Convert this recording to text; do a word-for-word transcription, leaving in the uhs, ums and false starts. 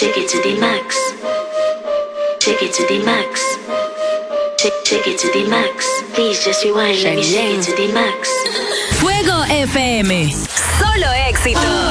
Take it to the max. Take it to the max. Take, take it to the max. Please just rewind, let me take it to the max. Fuego F M. Solo éxito.